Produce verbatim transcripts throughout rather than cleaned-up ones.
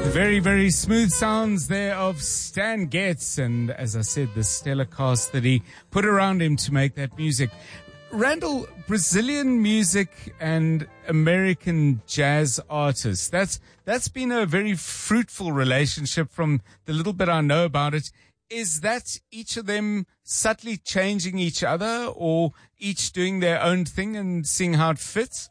Very, very smooth sounds there of Stan Getz, and as I said, the stellar cast that he put around him to make that music. Randall, Brazilian music and American jazz artists, that's that's been a very fruitful relationship from the little bit I know about it. Is that each of them subtly changing each other, or each doing their own thing and seeing how it fits?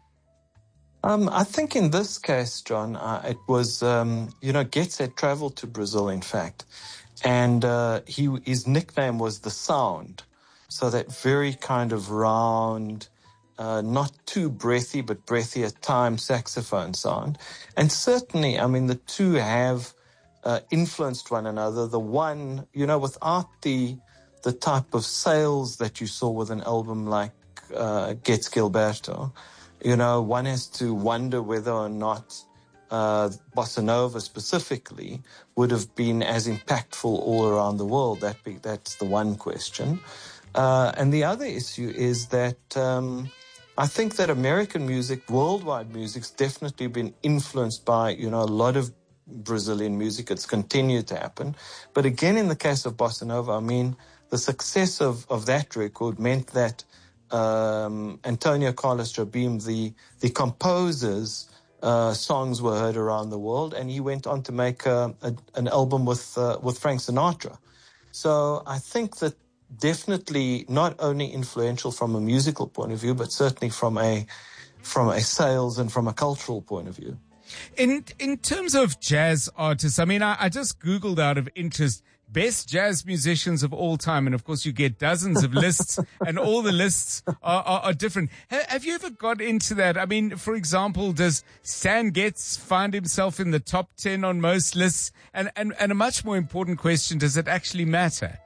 Um, I think in this case, John, uh, it was, um, you know, Getz had traveled to Brazil, in fact, and uh, he his nickname was The Sound. So that very kind of round, uh, not too breathy, but breathy at times saxophone sound. And certainly, I mean, the two have uh, influenced one another. The one, you know, without the the type of sales that you saw with an album like uh, Getz Gilberto, you know, one has to wonder whether or not uh, Bossa Nova specifically would have been as impactful all around the world. That be, that's the one question. Uh, and the other issue is that um, I think that American music, worldwide music's definitely been influenced by, you know, a lot of Brazilian music. It's continued to happen. But again, in the case of Bossa Nova, I mean, the success of, of that record meant that um, Antonio Carlos Jobim, the, the composer's uh, songs were heard around the world, and he went on to make a, a, an album with, uh, with Frank Sinatra. So I think that definitely not only influential from a musical point of view, but certainly from a from a sales and from a cultural point of view. In in terms of jazz artists, I mean, I, I just Googled out of interest best jazz musicians of all time, and of course you get dozens of lists, and all the lists are, are, are different. Ha, have you ever got into that? I mean, for example, does Stan Getz find himself in the top ten on most lists? And, and, and a much more important question, does it actually matter?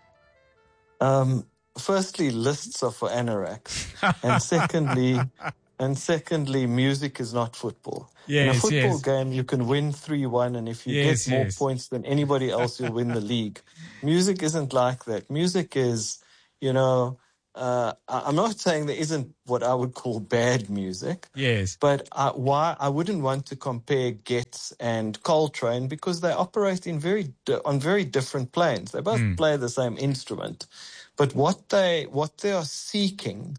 Um, firstly, lists are for anoraks, and secondly, and secondly, music is not football. Yes, In a football yes. game, you can win three one, and if you Yes, get more yes. points than anybody else, you'll win the league. Music isn't like that. Music is, you know, uh, I- I'm not saying there isn't what I would call bad music. Yes. But uh, why I wouldn't want to compare Getz and Coltrane, because they operate in very di- on very different planes. They both Mm. play the same instrument, but what they what they are seeking,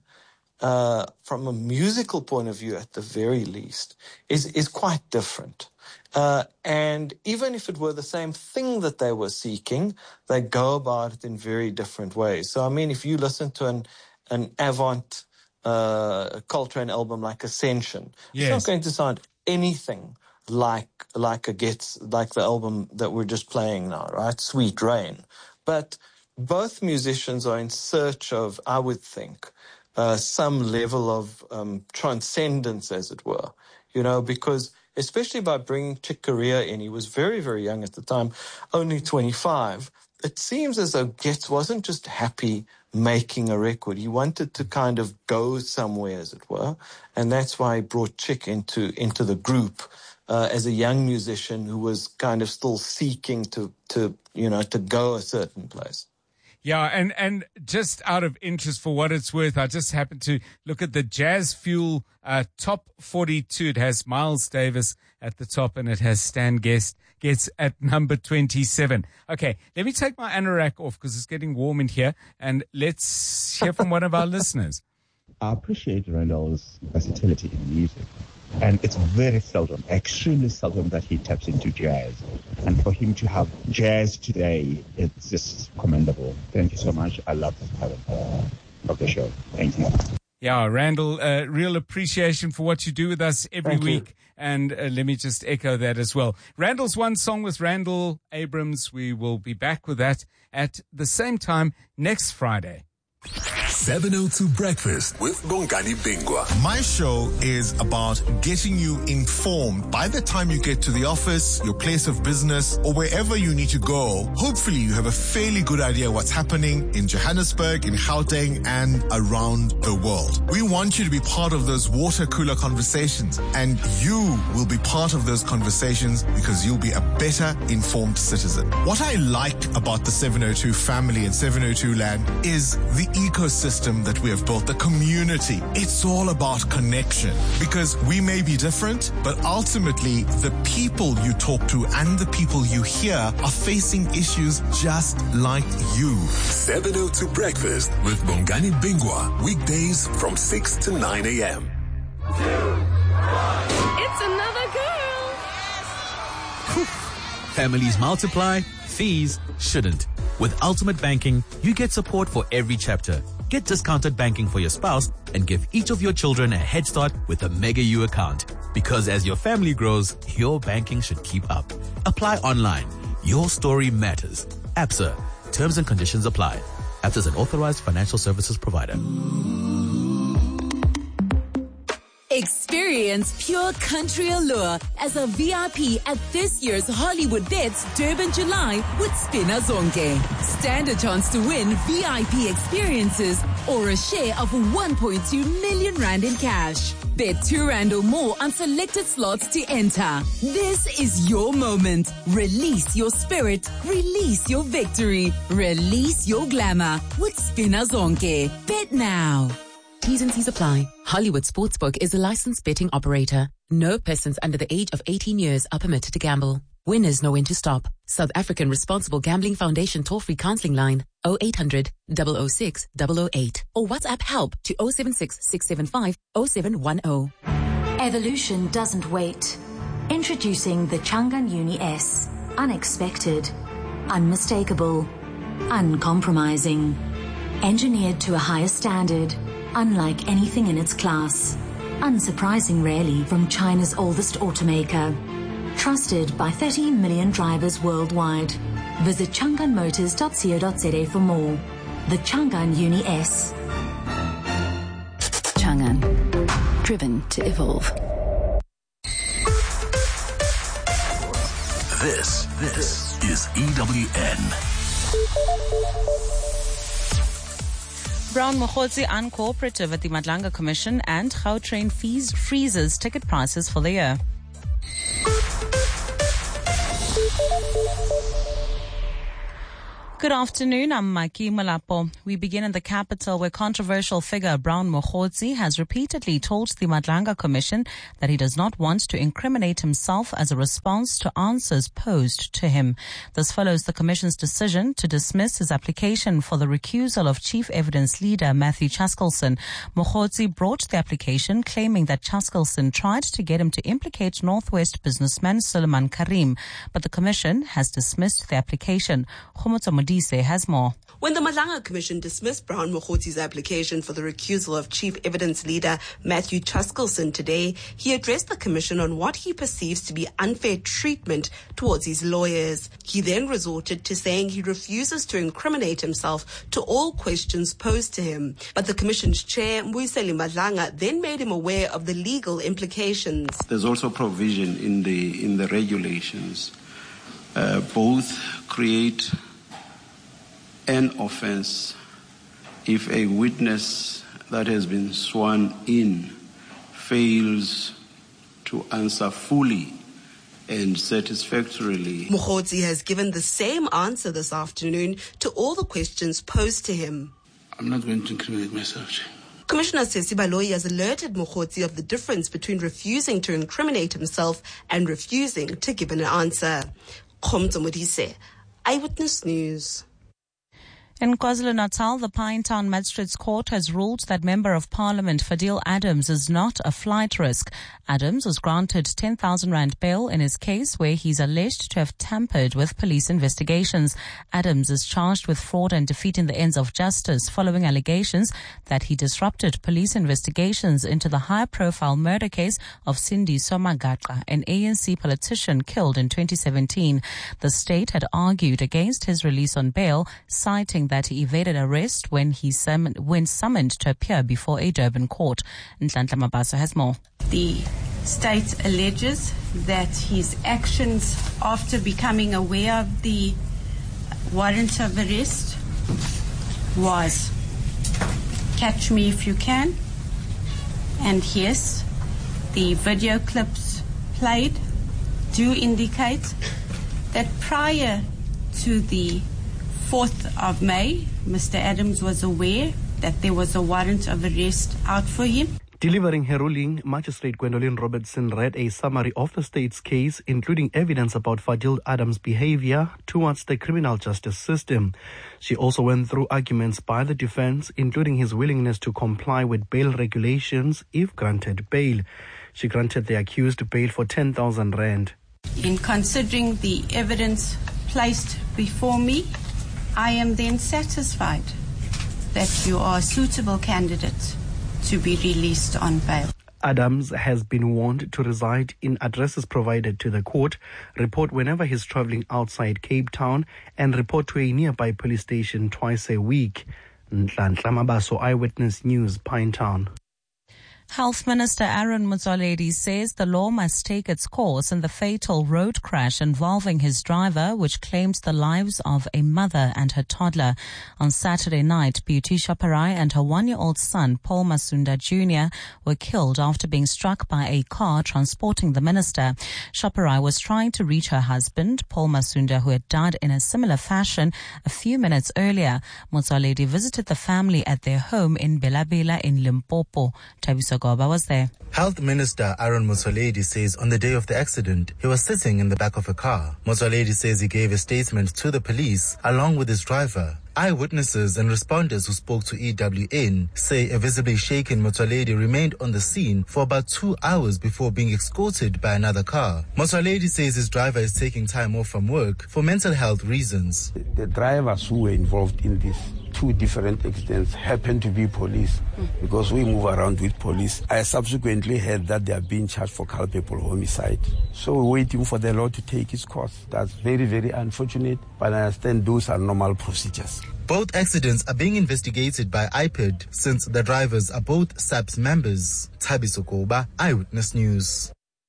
uh, from a musical point of view, at the very least, is is quite different. Uh, and even if it were the same thing that they were seeking, they go about it in very different ways. So I mean, if you listen to an an avant uh, Coltrane album like Ascension, Yes. it's not going to sound anything like like a Getz, like the album that we're just playing now, right? Sweet Rain. But both musicians are in search of, I would think, uh, some level of um, transcendence, as it were, you know, because especially by bringing Chick Corea in, he was very, very young at the time, only twenty-five. It seems as though Getz wasn't just happy making a record. He wanted to kind of go somewhere, as it were, and that's why he brought Chick into into the group uh, as a young musician who was kind of still seeking to to you know to go a certain place. Yeah, and, and just out of interest, for what it's worth, I just happened to look at the Jazz Fuel uh, top forty-two. It has Miles Davis at the top, and it has Stan Getz, Getz at number twenty-seven. Okay, let me take my anorak off because it's getting warm in here, and let's hear from one of our listeners. I appreciate Randall's versatility in music. And it's very seldom, extremely seldom, that he taps into jazz. And for him to have jazz today, it's just commendable. Thank you so much. I love having uh, of the show. Thank you. Yeah, Randall, uh, real appreciation for what you do with us every Thank you. week. And uh, let me just echo that as well. Randall's One Song with Randall Abrams. We will be back with that at the same time next Friday. seven oh two Breakfast with Bongani Bingwa. My show is about getting you informed by the time you get to the office, your place of business, or wherever you need to go. Hopefully you have a fairly good idea what's happening in Johannesburg, in Gauteng, and around the world. We want you to be part of those water cooler conversations, and you will be part of those conversations because you'll be a better informed citizen. What I liked about the seven oh two family and seven oh two land is the ecosystem ecosystem that we have built, the community. It's all about connection because we may be different, but ultimately the people you talk to and the people you hear are facing issues just like you. seven oh two Breakfast with Bongani Bingwa. Weekdays from six to nine a.m. It's another girl. Families multiply, fees shouldn't. With Ultimate Banking, you get support for every chapter. Get discounted banking for your spouse and give each of your children a head start with a Mega U account. Because as your family grows, your banking should keep up. Apply online. Your story matters. Absa. Terms and conditions apply. Absa is an authorized financial services provider. Experience pure country allure as a V I P at this year's Hollywood Bets Durban July with Spina Zonke. Stand a chance to win V I P experiences or a share of one point two million rand in cash. Bet two rand or more on selected slots to enter. This is your moment. Release your spirit. Release your victory. Release your glamour with Spina Zonke. Bet now. T's and C's apply. Hollywood Sportsbook is a licensed betting operator. No persons under the age of eighteen years are permitted to gamble. Winners know when to stop. South African Responsible Gambling Foundation toll-free counseling line oh eight hundred, double oh six, double oh eight or WhatsApp help to oh seven six, six seven five, oh seven one oh. Evolution doesn't wait. Introducing the Changan Uni S. Unexpected, unmistakable, uncompromising. Engineered to a higher standard, unlike anything in its class. Unsurprising really from China's oldest automaker. Trusted by thirty million drivers worldwide. Visit changan motors dot co dot za for more. The Changan Uni S. Changan. Driven to evolve. This, this is E W N. Brown Mokgotsi uncooperative at the Madlanga Commission and Gautrain fees freezes ticket prices for the year. Good afternoon, I'm Maiki Malapo. We begin in the capital where controversial figure Brown Mokgotsi has repeatedly told the Madlanga Commission that he does not want to incriminate himself as a response to answers posed to him. This follows the Commission's decision to dismiss his application for the recusal of Chief Evidence Leader Matthew Chaskalson. Mokgotsi brought the application claiming that Chaskalson tried to get him to implicate Northwest businessman Suleiman Karim, but the Commission has dismissed the application. Khomotso Modise has more. When the Madlanga Commission dismissed Brown Mokgotsi's application for the recusal of Chief Evidence Leader Matthew Chaskalson today, he addressed the Commission on what he perceives to be unfair treatment towards his lawyers. He then resorted to saying he refuses to incriminate himself to all questions posed to him. But the Commission's chair, Mbuyiseni Madlanga, then made him aware of the legal implications. There's also provision in the in the regulations. Uh, both create an offense if a witness that has been sworn in fails to answer fully and satisfactorily. Mokgotsi has given the same answer this afternoon to all the questions posed to him. I'm not going to incriminate myself. Commissioner Sesi Baloyi has alerted Mokgotsi of the difference between refusing to incriminate himself and refusing to give an answer. Khomotso Modise, Eyewitness News. In KwaZulu-Natal, the Pinetown Magistrates Court has ruled that Member of Parliament Fadil Adams is not a flight risk. Adams was granted ten thousand rand bail in his case where he's alleged to have tampered with police investigations. Adams is charged with fraud and defeating the ends of justice following allegations that he disrupted police investigations into the high-profile murder case of Cindy Somagaqa, an A N C politician killed in twenty seventeen. The state had argued against his release on bail, citing that he evaded arrest when he summoned, when summoned to appear before a Durban court. Nhlanhla Mabasa has more. The state alleges that his actions after becoming aware of the warrant of arrest was catch me if you can. And yes, the video clips played do indicate that prior to the fourth of May, Mister Adams was aware that there was a warrant of arrest out for him. Delivering her ruling, Magistrate Gwendolyn Robertson read a summary of the state's case, including evidence about Fadil Adams' behavior towards the criminal justice system. She also went through arguments by the defense, including his willingness to comply with bail regulations if granted bail. She granted the accused bail for ten thousand rand. In considering the evidence placed before me, I am then satisfied that you are a suitable candidate to be released on bail. Adams has been warned to reside in addresses provided to the court, report whenever he's traveling outside Cape Town, and report to a nearby police station twice a week. Nhlanhla Mabaso, Eyewitness News, Pinetown. Health Minister Aaron Motsoaledi says the law must take its course in the fatal road crash involving his driver, which claimed the lives of a mother and her toddler. On Saturday night, Beauty Shoparai and her one-year-old son, Paul Masunda Junior, were killed after being struck by a car transporting the minister. Shoparai was trying to reach her husband, Paul Masunda, who had died in a similar fashion a few minutes earlier. Motsoaledi visited the family at their home in Belabela in Limpopo. Tabiso Goba was there. Health Minister Aaron Motsoaledi says on the day of the accident, he was sitting in the back of a car. Motsoaledi says he gave a statement to the police along with his driver. Eyewitnesses and responders who spoke to E W N say a visibly shaken Motsoaledi remained on the scene for about two hours before being escorted by another car. Motsoaledi says his driver is taking time off from work for mental health reasons. The drivers who were involved in this two different accidents happen to be police because we move around with police. I subsequently heard that they are being charged for culpable homicide. So we're waiting for the law to take its course. That's very, very unfortunate, but I understand those are normal procedures. Both accidents are being investigated by I P E D since the drivers are both S A P S members. Thabiso Koba, Eyewitness News.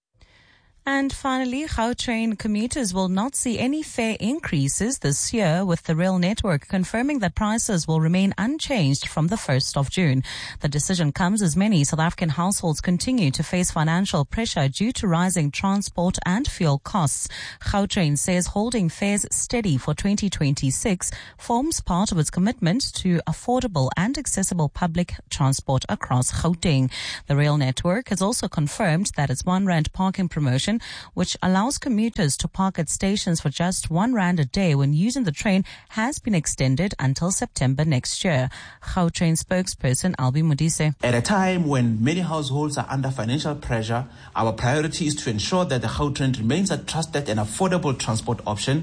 And finally, Gautrain commuters will not see any fare increases this year, with the rail network confirming that prices will remain unchanged from the first of June. The decision comes as many South African households continue to face financial pressure due to rising transport and fuel costs. Gautrain says holding fares steady for twenty twenty-six forms part of its commitment to affordable and accessible public transport across Gauteng. The rail network has also confirmed that its one rand parking promotion, which allows commuters to park at stations for just one rand a day when using the train, has been extended until September next year. Gautrain spokesperson Albi Modise. At a time when many households are under financial pressure, our priority is to ensure that the Gautrain remains a trusted and affordable transport option.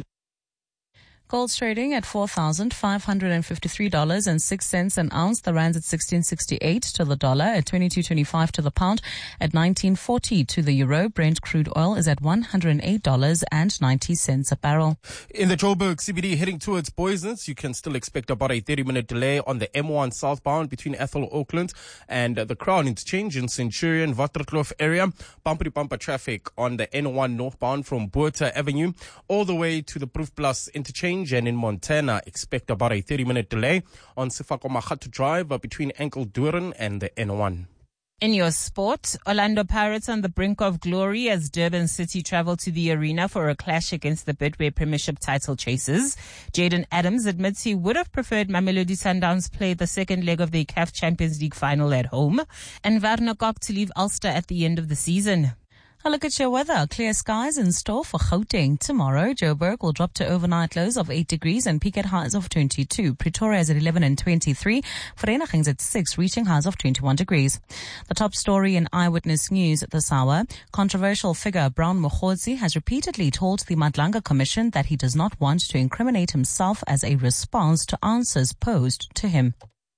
Gold's trading at four thousand five hundred fifty-three dollars and six cents an ounce. The rand's at sixteen sixty-eight to the dollar, at twenty-two twenty-five to the pound, at nineteen forty to the euro. Brent crude oil is at one hundred eight dollars and ninety cents a barrel. In the Joburg C B D heading towards Boysnitz, you can still expect about a thirty minute delay on the M one southbound between Ethel Auckland and the Crown Interchange in Centurion, Waterkloof area. Bumper to bumper traffic on the N one northbound from Boerta Avenue all the way to the Proof Plus Interchange. And in Montana, expect about a thirty minute delay on Sefako Makatu Drive between Enkeldoorn and the N one. In your sport, Orlando Pirates on the brink of glory as Durban City travel to the arena for a clash against the Betway Premiership title chasers. Jaden Adams admits he would have preferred Mamelodi Sundowns play the second leg of the C A F Champions League final at home, and Werner Kok to leave Ulster at the end of the season. A look at your weather. Clear skies in store for Gauteng. Tomorrow, Joburg will drop to overnight lows of eight degrees and peak at highs of twenty-two. Pretoria is at eleven and twenty-three. Vereeniging's at six, reaching highs of twenty-one degrees. The top story in Eyewitness News this hour. Controversial figure Brown Mokgotsi has repeatedly told the Madlanga Commission that he does not want to incriminate himself as a response to answers posed to him.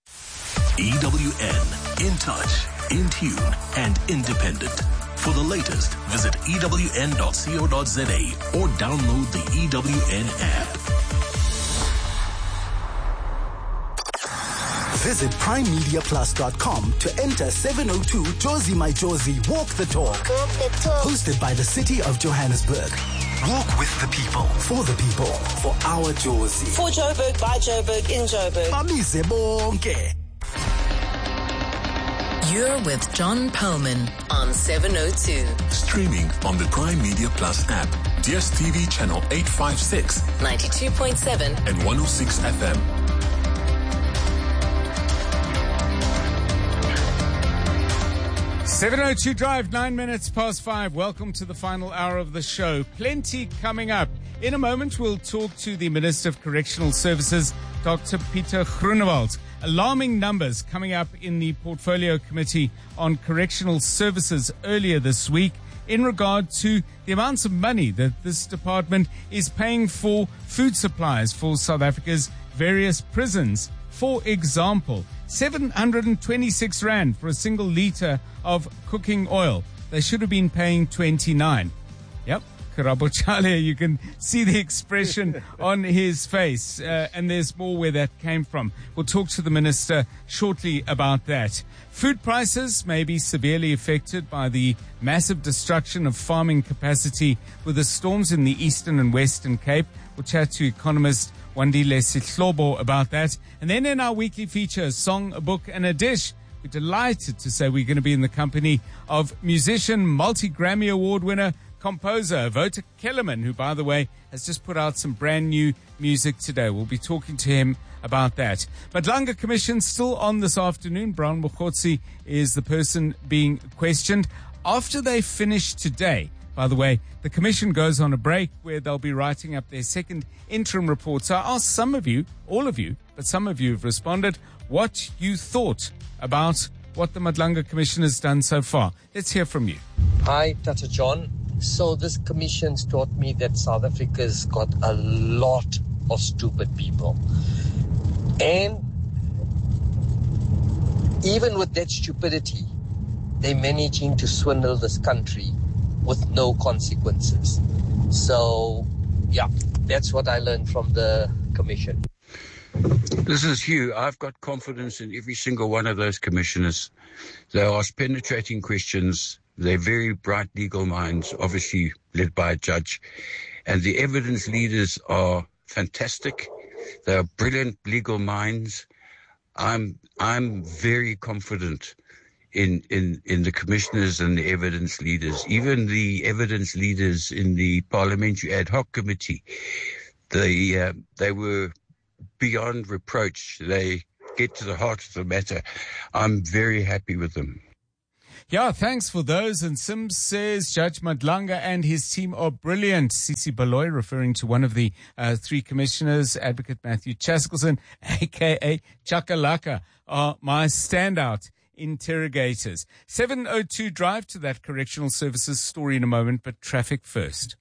E W N, in touch, in tune, and independent. For the latest, visit E W N dot co dot za or download the E W N app. Visit prime media plus dot com to enter seven oh two Jozi My Jozi Walk the Talk. Walk the Talk. Hosted by the City of Johannesburg. Walk with the people, for the people, for our Jozi. For Joburg, by Joburg, in Joburg. Bamise bonke. You're with John Perlman on seven oh two. Streaming on the Prime Media Plus app, D S T V channel eight fifty-six, ninety-two point seven, and one oh six F M. seven oh two Drive, nine minutes past five. Welcome to the final hour of the show. Plenty coming up. In a moment, we'll talk to the Minister of Correctional Services, Doctor Pieter Groenewald. Alarming numbers coming up in the Portfolio Committee on Correctional Services earlier this week in regard to the amounts of money that this department is paying for food supplies for South Africa's various prisons. For example, seven hundred twenty-six rand for a single litre of cooking oil. They should have been paying twenty-nine. Yep, Karabo Chale, you can see the expression on his face, uh, and there's more where that came from. We'll talk to the minister shortly about that. Food prices may be severely affected by the massive destruction of farming capacity with the storms in the Eastern and Western Cape. We'll chat to economist Wandile Sihlobo about that. And then in our weekly feature, a song, a book, and a dish, we're delighted to say we're going to be in the company of musician, multi-Grammy Award winner, composer Wouter Kellerman, who, by the way, has just put out some brand new music today. We'll be talking to him about that. Madlanga Commission still on this afternoon. Brown Mokhotsi is the person being questioned. After they finish today, by the way, the Commission goes on a break where they'll be writing up their second interim report. So I asked some of you, all of you, but some of you have responded, what you thought about what the Madlanga Commission has done so far. Let's hear from you. Hi, Tata John. So this commission's taught me that South Africa's got a lot of stupid people. And even with that stupidity, they're managing to swindle this country with no consequences. So, yeah, that's what I learned from the commission. This is Hugh. I've got confidence in every single one of those commissioners. They ask penetrating questions. They're very bright legal minds, obviously led by a judge. And the evidence leaders are fantastic. They are brilliant legal minds. I'm I'm very confident in, in, in the commissioners and the evidence leaders, even the evidence leaders in the Parliamentary Ad Hoc Committee. They, uh, they were beyond reproach. They get to the heart of the matter. I'm very happy with them. Yeah, thanks for those. And Sims says Judge Madlanga and his team are brilliant. Sisi Baloy, referring to one of the uh, three commissioners, Advocate Matthew Chaskelson, a k a. Chakalaka, are my standout interrogators. seven oh two Drive to that Correctional Services story in a moment, but traffic first.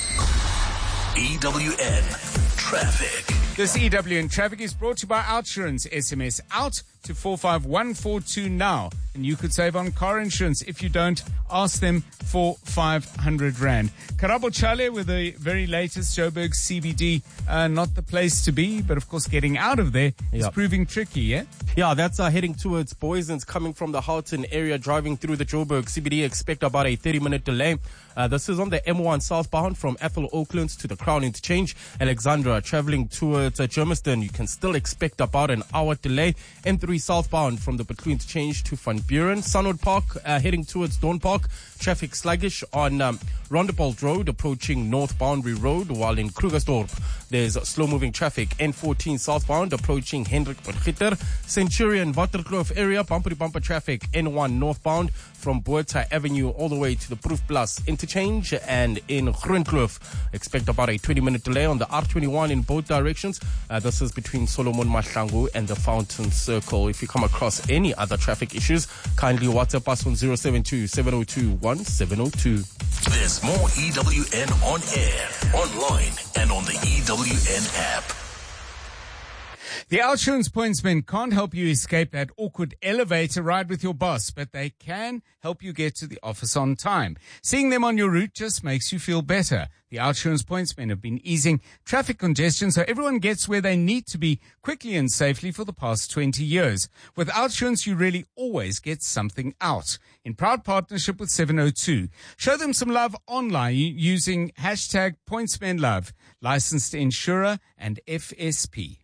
E W N Traffic. This E W N Traffic is brought to you by Outsurance. S M S out to four five one four two now. And you could save on car insurance. If you don't, ask them for five hundred rand. Karabo Chale with the very latest Joburg C B D. Uh, not the place to be, but of course getting out of there is Yep. proving tricky, yeah? Yeah, that's uh, heading towards Boysens, coming from the Houghton area, driving through the Joburg C B D. Expect about a thirty minute delay. Uh, this is on the M one southbound from Ethel Oakland to the Crown Interchange. Alexandra traveling towards uh, Germiston. You can still expect about an hour delay. M three southbound from the Butlu Interchange to Van Buren. Sunwood Park uh, heading towards Dawn Park. Traffic sluggish on um, Rondebolt Road approaching North Boundary Road, while in Krugersdorp there's slow moving traffic. N fourteen southbound approaching Hendrik Potgieter. Centurion Waterkloof area bumper bumper traffic. N one northbound from Boerta Avenue all the way to the Proof Plus interchange, and in Groenkloof expect about a twenty minute delay on the R twenty-one in both directions. Uh, this is between Solomon Mahlangu and the Fountain Circle. If you come across any other traffic issues, kindly WhatsApp us on zero seven two, seven oh two, one seven oh two. There's more E W N on air, online, and on the E W N app. The Outsurance pointsmen can't help you escape that awkward elevator ride with your boss, but they can help you get to the office on time. Seeing them on your route just makes you feel better. The Outsurance pointsmen have been easing traffic congestion so everyone gets where they need to be quickly and safely for the past twenty years. With Outsurance, you really always get something out. In proud partnership with seven oh two. Show them some love online using hashtag pointsmenlove, licensed insurer and F S P.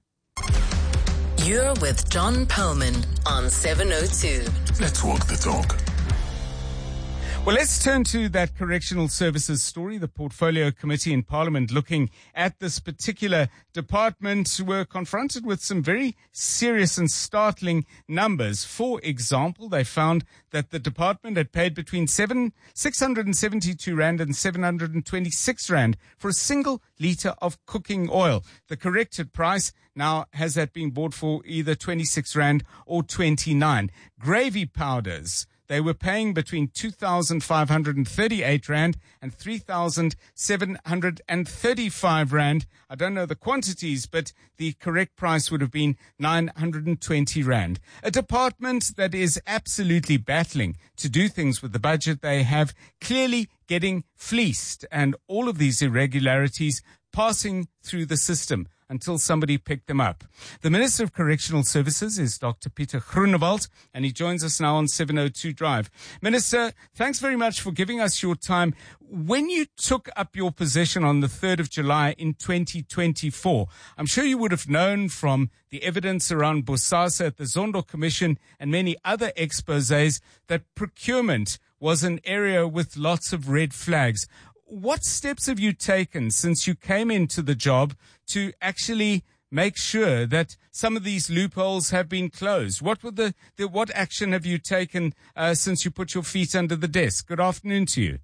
You're with John Perlman on seven oh two. Let's walk the talk. Well, let's turn to that correctional services story. The Portfolio Committee in Parliament looking at this particular department were confronted with some very serious and startling numbers. For example, they found that the department had paid between seven, six hundred seventy-two rand and seven hundred twenty-six rand for a single litre of cooking oil. The corrected price now has that being bought for either twenty-six rand or twenty-nine. Gravy powders, they were paying between two thousand five hundred thirty-eight rand and three thousand seven hundred thirty-five rand. I don't know the quantities, but the correct price would have been nine hundred twenty rand. A department that is absolutely battling to do things with the budget they have, clearly getting fleeced, and all of these irregularities passing through the system until somebody picked them up. The Minister of Correctional Services is Doctor Pieter Groenewald, and he joins us now on seven oh two Drive. Minister, thanks very much for giving us your time. When you took up your position on the third of July in twenty twenty-four, I'm sure you would have known from the evidence around Bosasa at the Zondo Commission and many other exposés that procurement was an area with lots of red flags. What steps have you taken since you came into the job to actually make sure that some of these loopholes have been closed? What were the, the what action have you taken uh, since you put your feet under the desk? Good afternoon to you.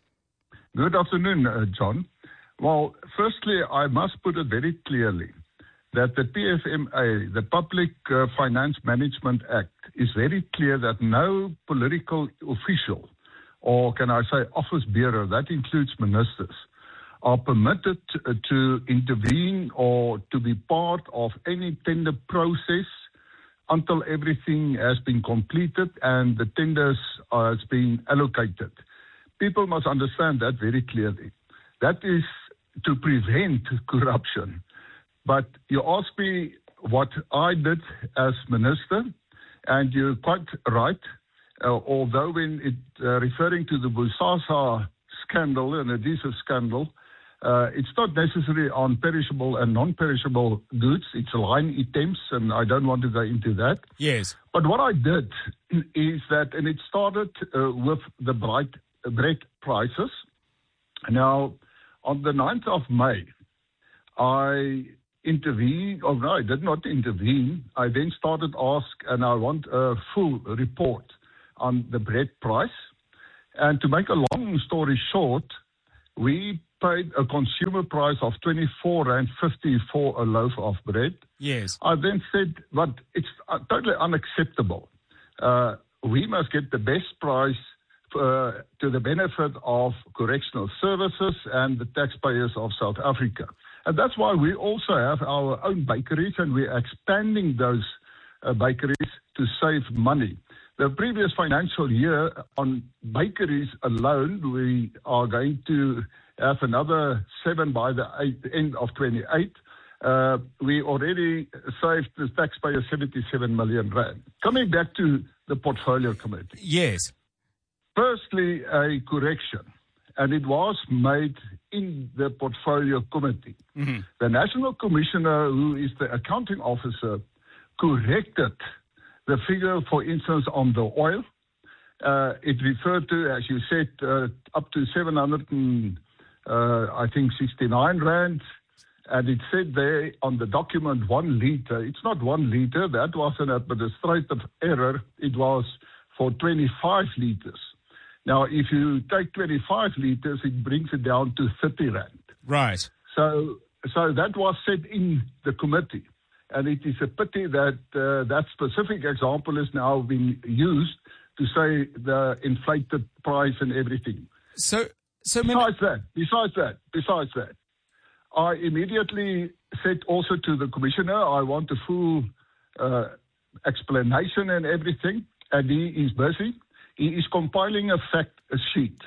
Good afternoon, uh, John. Well, firstly, I must put it very clearly that the P F M A, the Public uh, Finance Management Act, is very clear that no political official, or can I say office bearer, that includes ministers, are permitted to, to intervene or to be part of any tender process until everything has been completed and the tenders has been allocated. People must understand that very clearly. That is to prevent corruption. But you asked me what I did as minister, and you're quite right. Uh, although when it uh, referring to the Bosasa scandal, and it is a scandal, uh, it's not necessarily on perishable and non-perishable goods. It's line items, and I don't want to go into that. Yes. But what I did is that, and it started uh, with the bread, bread prices. Now, on the ninth of May, I intervened, or no, I did not intervene. I then started ask, and I want a full report on the bread price. And to make a long story short, we paid a consumer price of twenty-four rand fifty for a loaf of bread. Yes. I then said, but it's uh, totally unacceptable. Uh, we must get the best price uh, to the benefit of correctional services and the taxpayers of South Africa. And that's why we also have our own bakeries, and we're expanding those uh, bakeries to save money. The previous financial year on bakeries alone, we are going to have another seven by the eight, end of twenty-eight. Uh, we already saved the taxpayer seventy-seven million rand. Coming back to the Portfolio Committee. Yes. Firstly, a correction, and it was made in the Portfolio Committee. Mm-hmm. The National Commissioner, who is the accounting officer, corrected the figure, for instance, on the oil. Uh, it referred to, as you said, uh, up to seven hundred and, uh, I think, sixty-nine rand. And it said there on the document one liter. It's not one liter. That was an administrative error. It was for twenty-five liters. Now, if you take twenty-five liters, it brings it down to thirty rand. Right. So, so that was said in the committee. And it is a pity that uh, that specific example is now being used to say the inflated price and everything. So, so besides that, besides that, besides that, I immediately said also to the commissioner, I want a full uh, explanation and everything. And he is busy. He is compiling a fact a sheet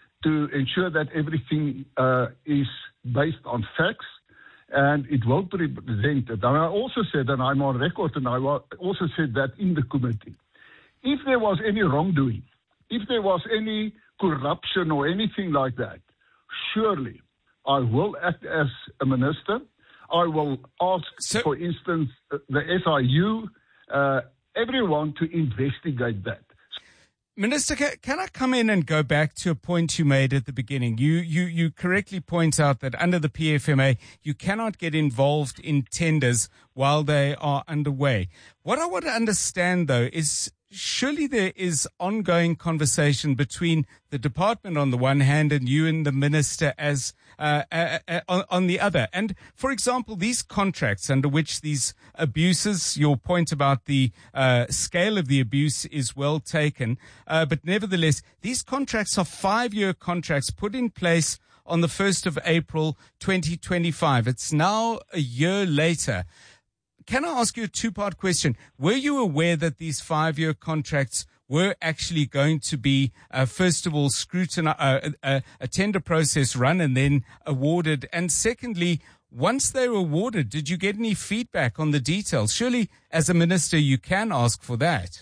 to ensure that everything uh, is based on facts. And it will be presented. And I also said, and I'm on record, and I also said that in the committee, if there was any wrongdoing, if there was any corruption or anything like that, surely I will act as a minister. I will ask, so, for instance, the S I U, uh, everyone to investigate that. Minister, can, can I come in and go back to a point you made at the beginning? You, you, you correctly point out that under the P F M A, you cannot get involved in tenders while they are underway. What I want to understand, though, is surely there is ongoing conversation between the department on the one hand and you and the minister as uh, uh, uh, on, on the other. And, for example, these contracts under which these abuses, your point about the uh, scale of the abuse is well taken, uh, but nevertheless, these contracts are five-year contracts put in place on the first of April twenty twenty-five. It's now a year later. Can I ask you a two-part question? Were you aware that these five-year contracts were actually going to be, uh, first of all, scrutinized, uh, uh, a tender process run and then awarded? And secondly, once they were awarded, did you get any feedback on the details? Surely, as a minister, you can ask for that.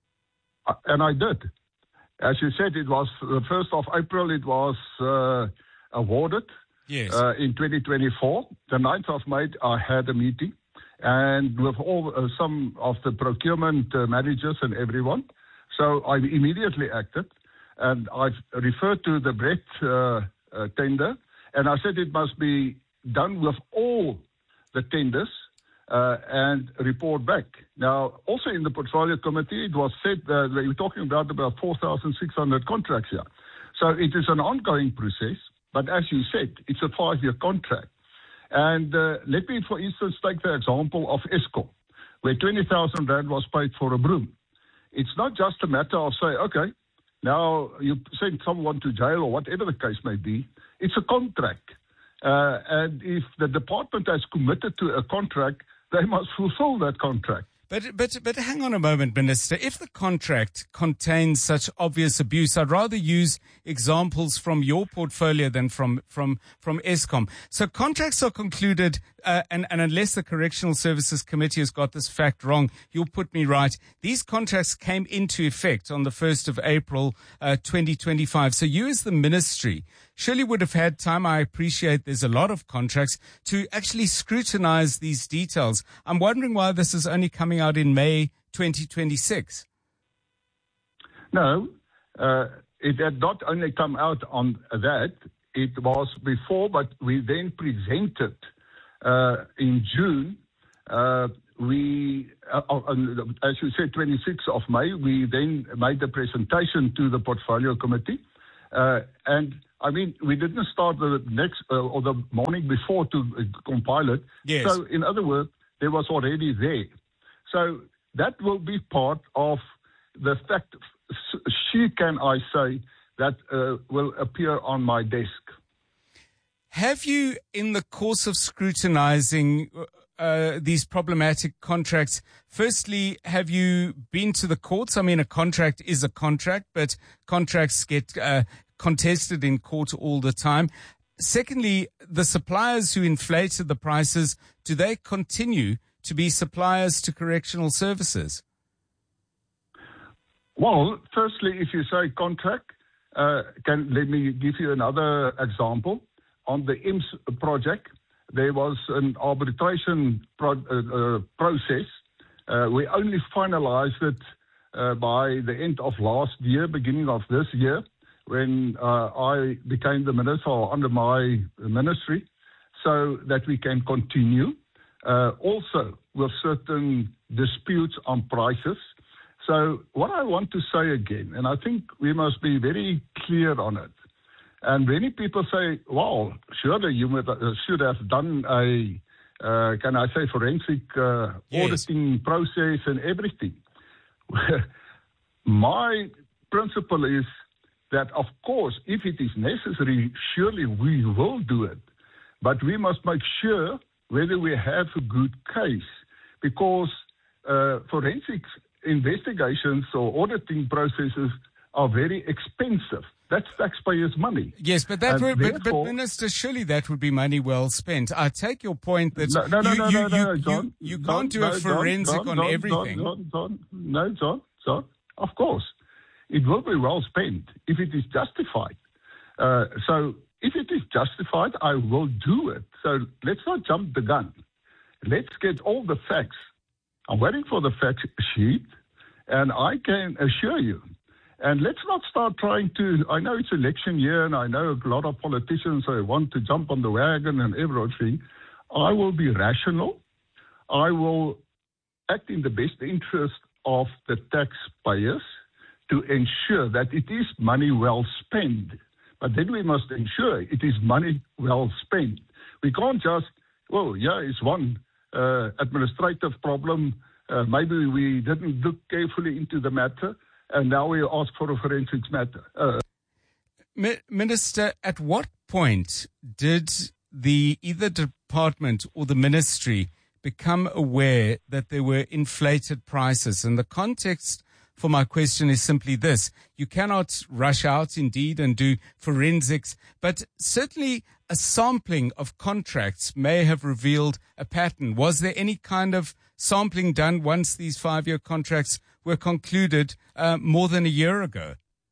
And I did. As you said, it was the first of April, it was uh, awarded. Yes. Uh, in twenty twenty-four. The ninth of May, I had a meeting. And with all uh, some of the procurement uh, managers and everyone. So I immediately acted, and I referred to the Brett uh, uh, tender, and I said it must be done with all the tenders uh, and report back. Now, also in the portfolio committee, it was said that we were talking about about four thousand six hundred contracts here. So it is an ongoing process, but as you said, it's a five-year contract. And uh, let me, for instance, take the example of Eskom, where twenty thousand rand was paid for a broom. It's not just a matter of say, okay, now you send someone to jail or whatever the case may be. It's a contract. Uh, and if the department has committed to a contract, they must fulfill that contract. But, but, but hang on a moment, Minister. If the contract contains such obvious abuse, I'd rather use examples from your portfolio than from, from, from Eskom. So contracts are concluded, uh, and, and unless the Correctional Services Committee has got this fact wrong, you'll put me right. These contracts came into effect on the first of April, uh, twenty twenty-five. So you as the ministry surely would have had time, I appreciate there's a lot of contracts, to actually scrutinize these details. I'm wondering why this is only coming out in May twenty twenty-six. No, uh, it had not only come out on that, it was before, but we then presented uh, in June. Uh, we, uh, as you said, twenty-sixth of May, we then made the presentation to the portfolio committee. Uh, and I mean, we didn't start the next uh, or the morning before to uh, compile it. Yes. So, in other words, there was already there. So that will be part of the fact sheet, can I say, that uh, will appear on my desk. Have you, in the course of scrutinizing uh, these problematic contracts, firstly, have you been to the courts? I mean, a contract is a contract, but contracts get uh, contested in court all the time. Secondly, the suppliers who inflated the prices, do they continue to be suppliers to correctional services? Well, firstly, if you say contract, uh, can let me give you another example. On the I M S project, there was an arbitration pro- uh, uh, process. Uh, we only finalized it uh, by the end of last year, beginning of this year, when uh, I became the minister or under my ministry, so that we can continue. Uh, also, with certain disputes on prices. So what I want to say again, and I think we must be very clear on it, and many people say, well, surely you should have done a, uh, can I say, forensic uh, yes. auditing process and everything. My principle is that, of course, if it is necessary, surely we will do it. But we must make sure whether we have a good case, because uh, forensic investigations or auditing processes are very expensive. That's taxpayers' money. Yes, but that would, but, therefore, but Minister, surely that would be money well spent. I take your point that no, no, no, you, no, you, no, no, you, John, you, you John, can't do no, a forensic John, on John, everything. John, John, John, no, John, John, of course. It will be well spent if it is justified. Uh, so if it is justified, I will do it. So let's not jump the gun. Let's get all the facts. I'm waiting for the fact sheet, and I can assure you, And let's not start trying to, I know it's election year and I know a lot of politicians uh, want to jump on the wagon and everything. I will be rational. I will act in the best interest of the taxpayers to ensure that it is money well spent. But then we must ensure it is money well spent. We can't just, well, yeah, it's one uh, administrative problem. Uh, maybe we didn't look carefully into the matter, and now we ask for a forensics matter. Uh, Minister, at what point did the either department or the ministry become aware that there were inflated prices? And the context for my question is simply this. You cannot rush out, indeed, and do forensics, but certainly a sampling of contracts may have revealed a pattern. Was there any kind of sampling done once these five-year contracts were concluded uh, more than a year ago?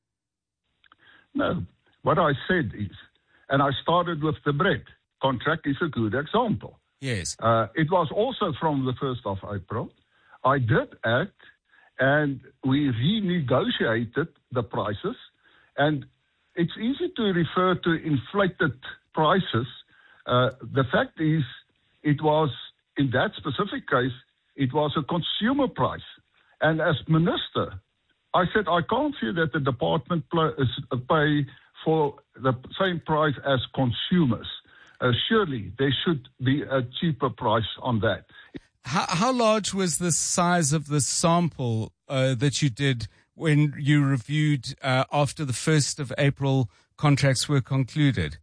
No. What I said is, and I started with the bread contract is a good example. Yes. Uh, it was also from the first of April. I did act, and we renegotiated the prices. And it's easy to refer to inflated prices. Uh, the fact is, it was, in that specific case, it was a consumer price. And as minister, I said, I can't see that the department pay for the same price as consumers. Uh, surely there should be a cheaper price on that. How, how large was the size of the sample uh, that you did when you reviewed uh, after the first of April contracts were concluded?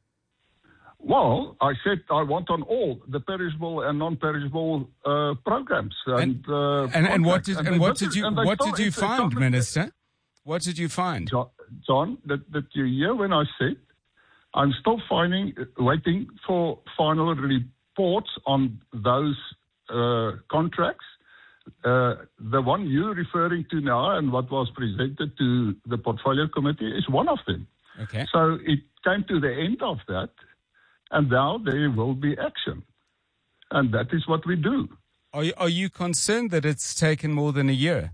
Well, I said I want on all the perishable and non-perishable uh, programs and and, uh, and, and what did and and they what did- did you and they what still- did you it's- it's find, not- Minister? What did you find? Jo- John, that, that you hear when I said I'm still finding, waiting for final reports on those uh, contracts. Uh, the one you're referring to now and what was presented to the portfolio committee is one of them. Okay. So it came to the end of that, and now there will be action. And that is what we do. Are you, are you concerned that it's taken more than a year?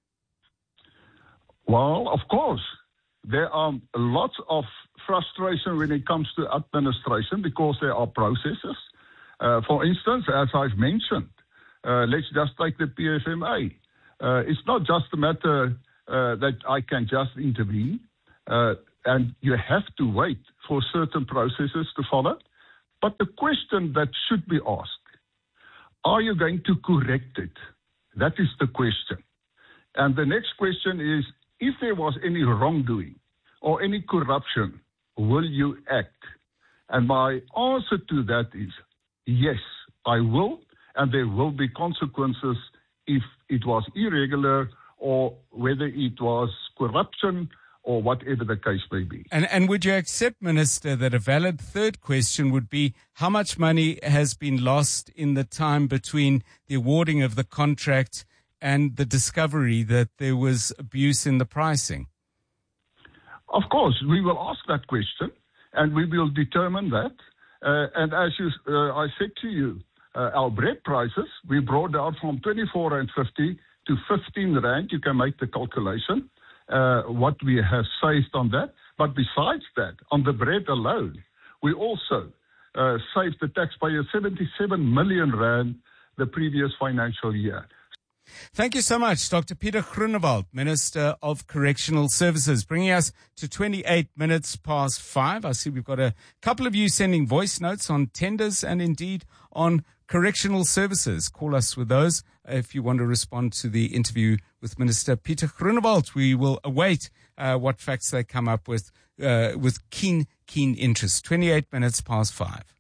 Well, of course, there are lots of frustration when it comes to administration because there are processes. Uh, for instance, as I've mentioned, uh, let's just take the P F M A. Uh, it's not just a matter uh, that I can just intervene, uh, and you have to wait for certain processes to follow. But the question that should be asked, are you going to correct it? That is the question. And the next question is, if there was any wrongdoing or any corruption, will you act? And my answer to that is, yes, I will, and there will be consequences if it was irregular or whether it was corruption or whatever the case may be. And and would you accept, Minister, that a valid third question would be how much money has been lost in the time between the awarding of the contract and the discovery that there was abuse in the pricing? Of course, we will ask that question, and we will determine that. Uh, and as you, uh, I said to you, uh, our bread prices, we brought down from twenty-four rand fifty to fifteen rand. You can make the calculation, uh, what we have saved on that. But besides that, on the bread alone, we also uh, saved the taxpayer seventy-seven million rand the previous financial year. Thank you so much, Doctor Peter Groenewald, Minister of Correctional Services, bringing us to twenty-eight minutes past five. I see we've got a couple of you sending voice notes on tenders and indeed on correctional services. Call us with those if you want to respond to the interview with Minister Peter Groenewald. We will await uh, what facts they come up with uh, with keen, keen interest. twenty-eight minutes past five.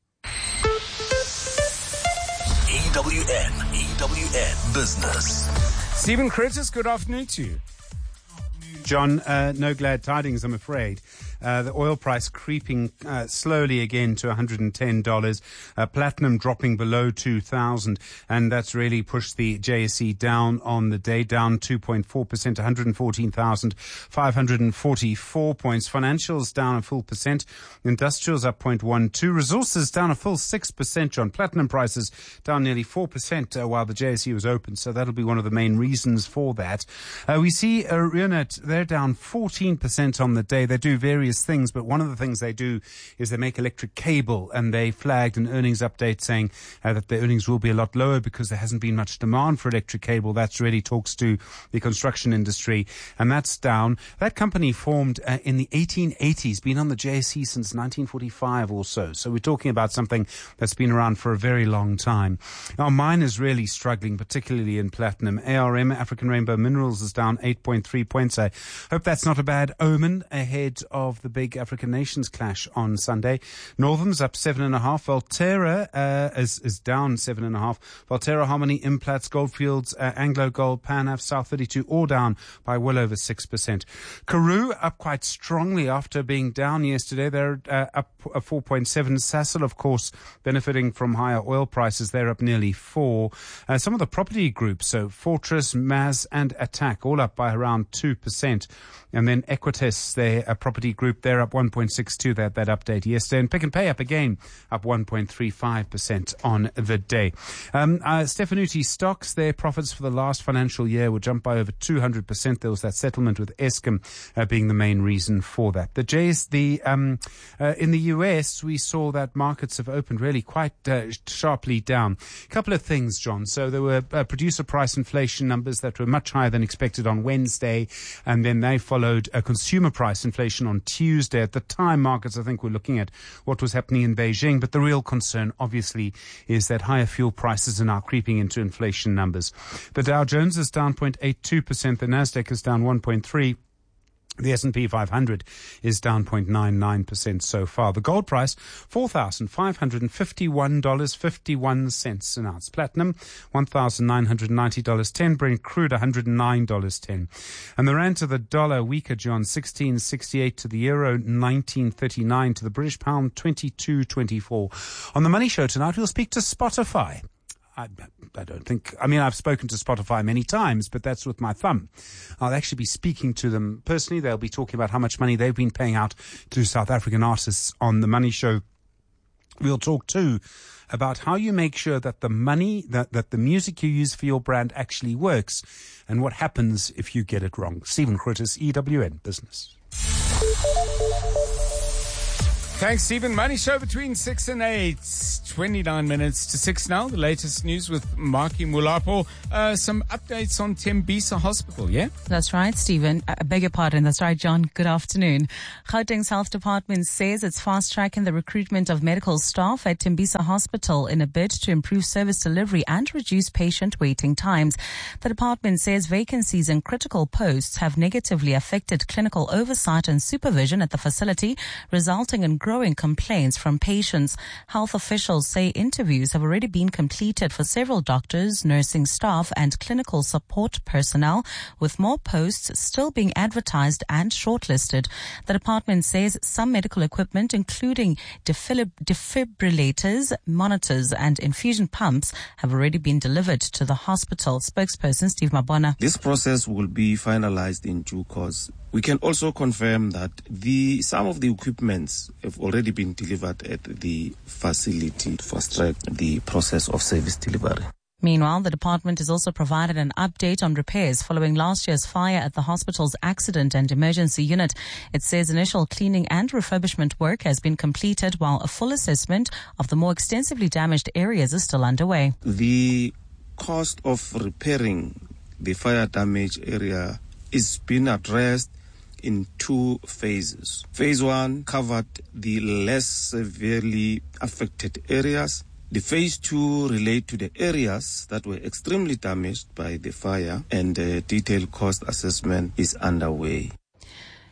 E W N, E W N Business. Stephen Curtis, good afternoon to you. John, uh, no glad tidings, I'm afraid. Uh, the oil price creeping uh, slowly again to one hundred ten dollars. Uh, platinum dropping below two thousand, and that's really pushed the J S E down on the day, down two point four percent, one hundred fourteen thousand five hundred forty-four points. Financials down a full percent. Industrials up zero point one two. Resources down a full six percent, John. Platinum prices down nearly four percent uh, while the J S E was open, so that'll be one of the main reasons for that. Uh, we see uh, Reunert, they're down fourteen percent on the day. They do various things, but one of the things they do is they make electric cable, and they flagged an earnings update saying uh, that the earnings will be a lot lower because there hasn't been much demand for electric cable. That's really talks to the construction industry, and that's down. That company formed uh, in the eighteen eighties, been on the J S E since nineteen forty-five or so. So we're talking about something that's been around for a very long time. Now, mine is really struggling, particularly in platinum. A R M, African Rainbow Minerals, is down eight point three points. I hope that's not a bad omen ahead of the big African nations clash on Sunday. Northern's up seven and a half. Valterra uh, is, is down seven and a half. Valterra, Harmony, Implats, Goldfields, uh, Anglo Gold, PanAf, South thirty-two, all down by well over six percent. Karoo up quite strongly after being down yesterday. They're uh, up a four point seven. Sasol, of course, benefiting from higher oil prices. They're up nearly four. Uh, some of the property groups, so Fortress, M A S, and Attack, all up by around two percent. And then Equites, their a property group, they're up one point six two. They had that update yesterday. And Pick n Pay up again, up one point three five percent on the day. Um, uh, Stefanuti stocks, their profits for the last financial year would jump by over two hundred percent. There was that settlement with Eskom uh, being the main reason for that. The J's, the um, uh, in the U S, we saw that markets have opened really quite uh, sharply down. A couple of things, John. So there were uh, producer price inflation numbers that were much higher than expected on Wednesday, and then they followed a consumer price inflation on Tuesday. At the time, markets, I think, were looking at what was happening in Beijing, but the real concern, obviously, is that higher fuel prices are now creeping into inflation numbers. The Dow Jones is down zero point eight two percent. The Nasdaq is down one point three percent. The S and P five hundred is down zero point nine nine percent so far. The gold price, four thousand five hundred fifty-one dollars and fifty-one cents an ounce. Platinum, one thousand nine hundred ninety dollars and ten cents. Brent crude, one hundred nine dollars and ten cents. And the rand to the dollar, weaker, John, sixteen sixty-eight to the euro, nineteen thirty-nine to the British pound, twenty-two twenty-four. On the Money Show tonight, we'll speak to Spotify. I, I don't think, I mean, I've spoken to Spotify many times, but that's with my thumb. I'll actually be speaking to them personally. They'll be talking about how much money they've been paying out to South African artists on the Money Show. We'll talk too about how you make sure that the money, that, that the music you use for your brand actually works, and what happens if you get it wrong. Stephen Critters, E W N Business. Thanks, Stephen. Money Show between six and eight. twenty-nine minutes to six now. The latest news with Marky Mulapo. Uh, some updates on Tembisa Hospital, yeah? That's right, Stephen. I beg your pardon. That's right, John. Good afternoon. Gauteng's Health Department says it's fast-tracking the recruitment of medical staff at Tembisa Hospital in a bid to improve service delivery and reduce patient waiting times. The department says vacancies in critical posts have negatively affected clinical oversight and supervision at the facility, resulting in growing complaints from patients. Health officials say interviews have already been completed for several doctors, nursing staff, and clinical support personnel, with more posts still being advertised and shortlisted. The department says some medical equipment, including defib- defibrillators, monitors, and infusion pumps, have already been delivered to the hospital. Spokesperson Steve Mabona. This process will be finalized in due course. We can also confirm that the some of the equipments have already been delivered at the facility to fast-track the process of service delivery. Meanwhile, the department has also provided an update on repairs following last year's fire at the hospital's accident and emergency unit. It says initial cleaning and refurbishment work has been completed, while a full assessment of the more extensively damaged areas is still underway. The cost of repairing the fire damaged area is being addressed in two phases. Phase one covered the less severely affected areas. The phase two relate to the areas that were extremely damaged by the fire, and a detailed cost assessment is underway.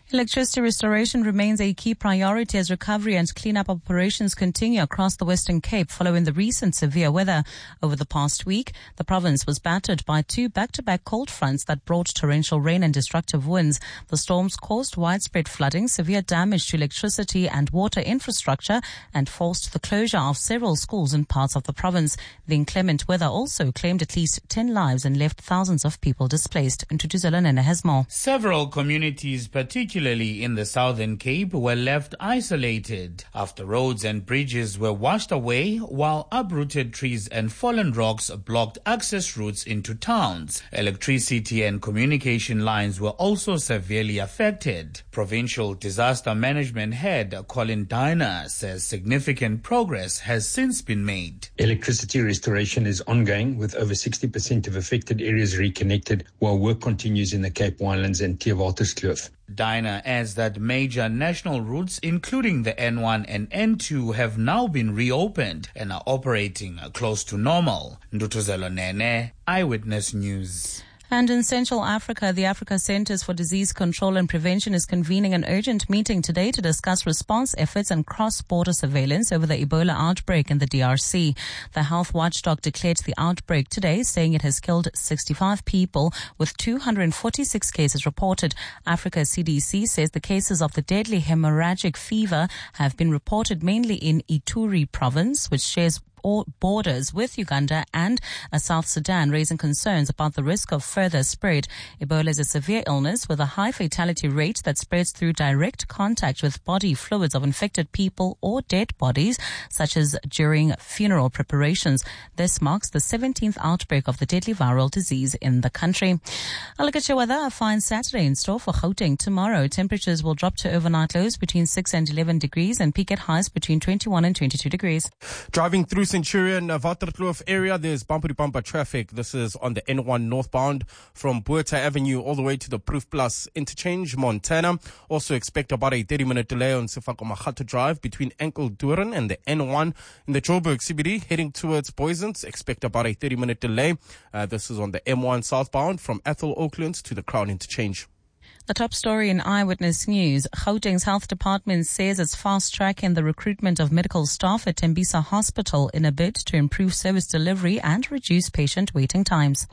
Electricity restoration remains a key priority as recovery and cleanup operations continue across the Western Cape following the recent severe weather. Over the past week, the province was battered by two back-to-back cold fronts that brought torrential rain and destructive winds. The storms caused widespread flooding, severe damage to electricity and water infrastructure, and forced the closure of several schools in parts of the province. The inclement weather also claimed at least ten lives and left thousands of people displaced. Ntutuzela Nene has more. Several communities, particularly particularly in the Southern Cape, were left isolated after roads and bridges were washed away, while uprooted trees and fallen rocks blocked access routes into towns. Electricity and communication lines were also severely affected. Provincial Disaster Management Head Colin Diner says significant progress has since been made. Electricity restoration is ongoing, with over sixty percent of affected areas reconnected, while work continues in the Cape Winelands and Theewaterskloof. Diner adds that major national routes, including the N one and N two, have now been reopened and are operating close to normal. Ndutuzelo Nene, Eyewitness News. And in Central Africa, the Africa Centers for Disease Control and Prevention is convening an urgent meeting today to discuss response efforts and cross-border surveillance over the Ebola outbreak in the D R C. The health watchdog declared the outbreak today, saying it has killed sixty-five people, with two hundred forty-six cases reported. Africa C D C says the cases of the deadly hemorrhagic fever have been reported mainly in Ituri province, which shares borders with Uganda and uh, South Sudan, raising concerns about the risk of further spread. Ebola is a severe illness with a high fatality rate that spreads through direct contact with body fluids of infected people or dead bodies, such as during funeral preparations. This marks the seventeenth outbreak of the deadly viral disease in the country. A look at your weather. A fine Saturday in store for Gauteng. Tomorrow, temperatures will drop to overnight lows between six and eleven degrees and peak at highs between twenty-one and twenty-two degrees. Driving through Centurion, uh, Waterkloof area, there's bumper-to-bumper traffic. This is on the N one northbound from Buerta Avenue all the way to the Proof Plus interchange, Montana. Also expect about a thirty-minute delay on Sefako Makhato Drive between Enkeldoorn and the N one. In the Joburg C B D, heading towards Boysens, expect about a thirty-minute delay. Uh, this is on the M one southbound from Ethel Oakland to the Crown interchange. The top story in Eyewitness News. Gauteng's health department says it's fast-tracking the recruitment of medical staff at Tembisa Hospital in a bid to improve service delivery and reduce patient waiting times.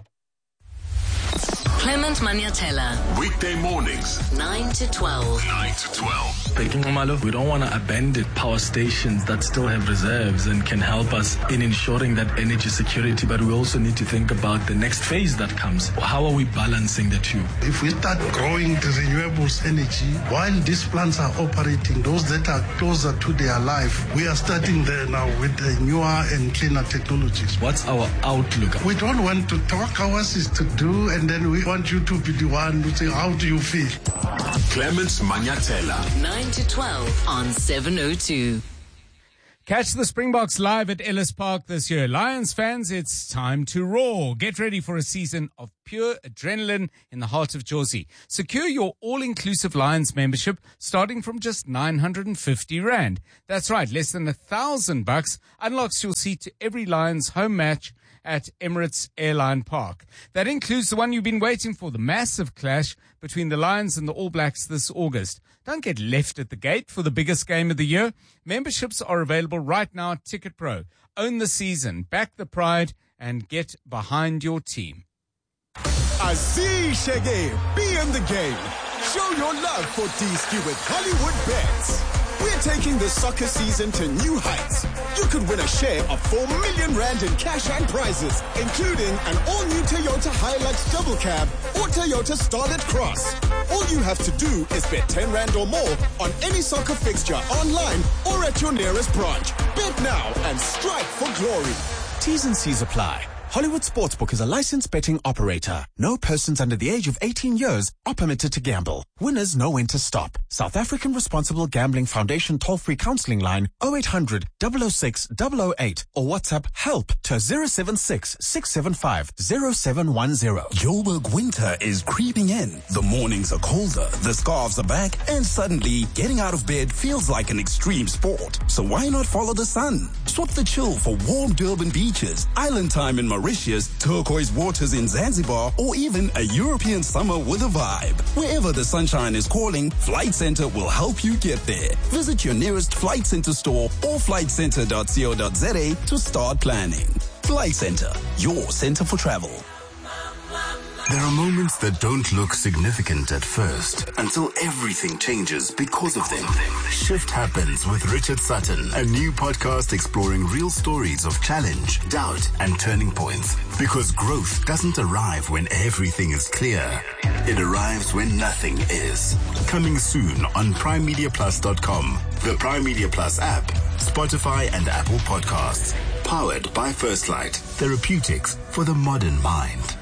Clement Maniatella. Weekday mornings. nine to twelve. nine to twelve. Speaking Omalo, we don't want to abandon power stations that still have reserves and can help us in ensuring that energy security, but we also need to think about the next phase that comes. How are we balancing the two? If we start growing the renewables energy, while these plants are operating, those that are closer to their life, we are starting there now with the newer and cleaner technologies. What's our outlook? We don't want to talk, ours is to do, and then we want you to be the one to say, how do you feel? Clements Maniatella. nine to twelve on seven oh two. Catch the Springboks live at Ellis Park this year. Lions fans, it's time to roar. Get ready for a season of pure adrenaline in the heart of Jozi. Secure your all-inclusive Lions membership starting from just nine hundred fifty rand. That's right, less than a thousand bucks unlocks your seat to every Lions home match at Emirates Airline Park. That includes the one you've been waiting for, the massive clash between the Lions and the All Blacks this August. Don't get left at the gate for the biggest game of the year. Memberships are available right now at Ticket Pro. Own the season, back the pride, and get behind your team. Aziz Shege, be in the game. Show your love for D-Ski with Hollywood Bets. We're taking the soccer season to new heights. You could win a share of four million rand in cash and prizes, including an all-new Toyota Hilux Double Cab or Toyota Starlet Cross. All you have to do is bet ten rand or more on any soccer fixture online or at your nearest branch. Bet now and strike for glory. T's and C's apply. Hollywood Sportsbook is a licensed betting operator. No persons under the age of eighteen years are permitted to gamble. Winners know when to stop. South African Responsible Gambling Foundation toll-free counseling line oh eight hundred, double oh six, double oh eight or WhatsApp HELP to zero seven six, six seven five, zero seven one zero. Joburg winter is creeping in. The mornings are colder, the scarves are back, and suddenly getting out of bed feels like an extreme sport. So why not follow the sun? Swap the chill for warm Durban beaches, island time in Maroon, Mauritius, turquoise waters in Zanzibar, or even a European summer with a vibe. Wherever the sunshine is calling, Flight Centre will help you get there. Visit your nearest Flight Centre store or flight centre dot co dot za to start planning. Flight Centre, your centre for travel. There are moments that don't look significant at first until everything changes because of them. Shift Happens with Richard Sutton, a new podcast exploring real stories of challenge, doubt, and turning points. Because growth doesn't arrive when everything is clear. It arrives when nothing is. Coming soon on prime media plus dot com, the Prime Media Plus app, Spotify, and Apple Podcasts. Powered by First Light. Therapeutics for the modern mind.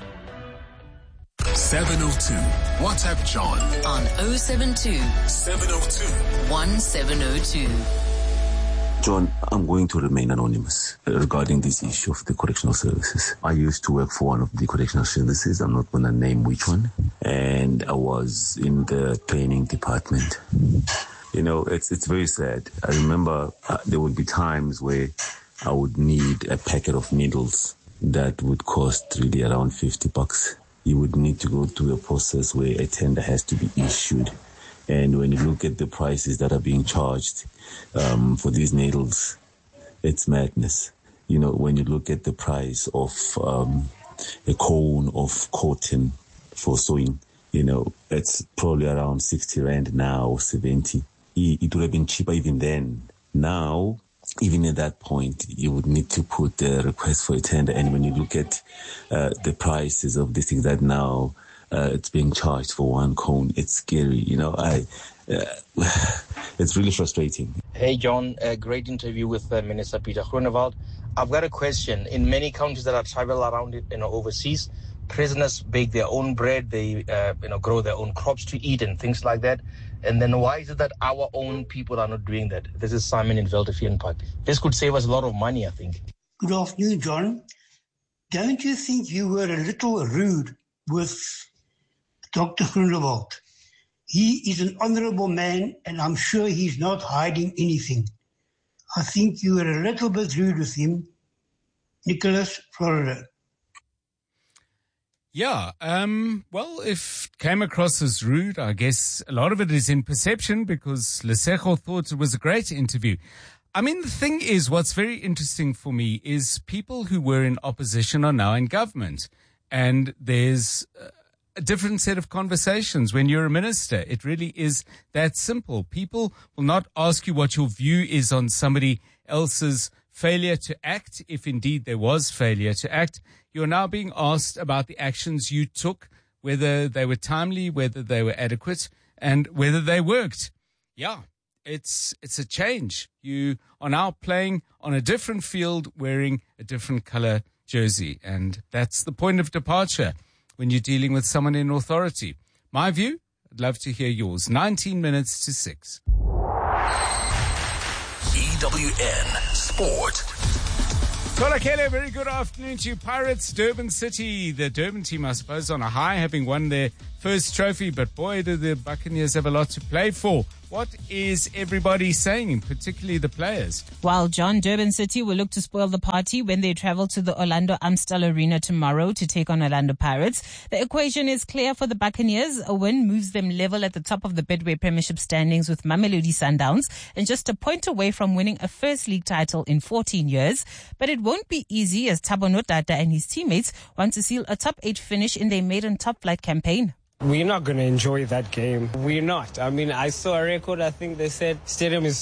seven oh two. WhatsApp John on oh seven two, seven oh two, one seven oh two. John, I'm going to remain anonymous regarding this issue of the correctional services. I used to work for one of the correctional services. I'm not going to name which one. And I was in the training department. You know, it's it's very sad. I remember uh, there would be times where I would need a packet of needles that would cost really around fifty bucks. You would need to go through a process where a tender has to be issued. And when you look at the prices that are being charged um, for these needles, it's madness. You know, when you look at the price of um, a cone of cotton for sewing, you know, it's probably around sixty rand now or seventy. It would have been cheaper even then. Now, even at that point, you would need to put the request for a tender. And when you look at uh, the prices of these things that now uh, it's being charged for one cone, it's scary. You know, I uh, it's really frustrating. Hey, John, a great interview with uh, Minister Peter Groenewald. I've got a question. In many countries that I travel around, it, you know, overseas, prisoners bake their own bread. They, uh, you know, grow their own crops to eat and things like that. And then why is it that our own people are not doing that? This is Simon in Veltefian Park. This could save us a lot of money, I think. Good afternoon, John. Don't you think you were a little rude with Doctor Groenewald? He is an honorable man, and I'm sure he's not hiding anything. I think you were a little bit rude with him. Nicholas, Florida. Yeah, um, well, if it came across as rude, I guess a lot of it is in perception because Lesego thought it was a great interview. I mean, the thing is, what's very interesting for me is people who were in opposition are now in government. And there's a different set of conversations when you're a minister. It really is that simple. People will not ask you what your view is on somebody else's failure to act, if indeed there was failure to act. You're now being asked about the actions you took, whether they were timely, whether they were adequate, and whether they worked. Yeah, it's it's a change. You are now playing on a different field, wearing a different color jersey, and that's the point of departure when you're dealing with someone in authority. My view? I'd love to hear yours. nineteen minutes to six. E W N Sport. Tola Kele, very good afternoon to you. Pirates, Durban City. The Durban team, I suppose, on a high, having won their first trophy. But boy, do the Buccaneers have a lot to play for. What is everybody saying, particularly the players? While John, Durban City will look to spoil the party when they travel to the Orlando Amstel Arena tomorrow to take on Orlando Pirates. The equation is clear for the Buccaneers. A win moves them level at the top of the Betway Premiership standings with Mamelodi Sundowns and just a point away from winning a first league title in fourteen years. But it won't be easy as Thabo Notata and his teammates want to seal a top eight finish in their maiden top flight campaign. We're not going to enjoy that game. We're not. I mean, I saw a record. I think they said stadium is